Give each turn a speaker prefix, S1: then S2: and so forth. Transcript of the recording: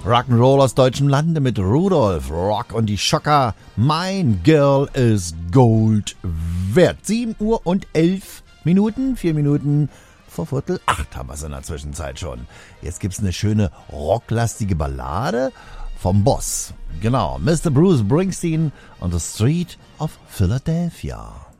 S1: Rock'n'Roll aus deutschem Lande mit Rudolf, Rock und die Schocker. Mein Girl ist Gold wert. 7 Uhr und 11 Minuten, 4 Minuten vor 7:45 haben wir es in der Zwischenzeit schon. Jetzt gibt's eine schöne rocklastige Ballade vom Boss. Genau, Mr. Bruce Springsteen on the Street of Philadelphia.